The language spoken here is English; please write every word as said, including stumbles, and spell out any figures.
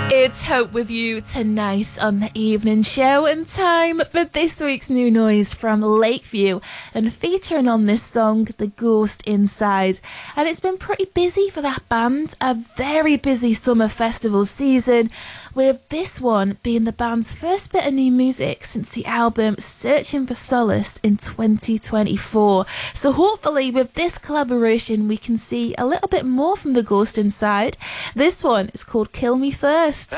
It's Hope with you tonight on the evening show, and time for this week's new noise from Lakeview, and featuring on this song The Ghost Inside. And it's been pretty busy for that band, a very busy summer festival season, with this one being the band's first bit of new music since the album Searching for Solace in twenty twenty-four. So hopefully with this collaboration we can see a little bit more from The Ghost Inside. This one is called Kill Me First.